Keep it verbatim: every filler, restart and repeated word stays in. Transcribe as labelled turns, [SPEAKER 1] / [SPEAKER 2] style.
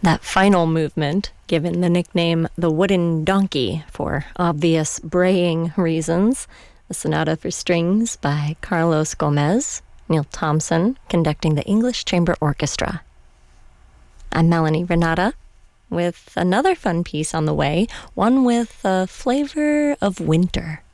[SPEAKER 1] That final movement, given the nickname the Wooden Donkey for obvious braying reasons, a sonata for strings by Carlos Gomez, Neil Thompson conducting the English Chamber Orchestra. I'm Melanie Renata with another fun piece on the way, one with a flavor of winter.